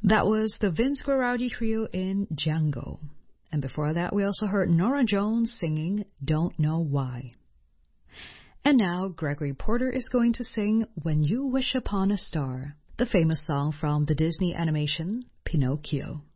That was the Vince Guaraldi Trio in Django. And before that, we also heard Norah Jones singing Don't Know Why. And now, Gregory Porter is going to sing When You Wish Upon a Star, the famous song from the Disney animation Pinocchio.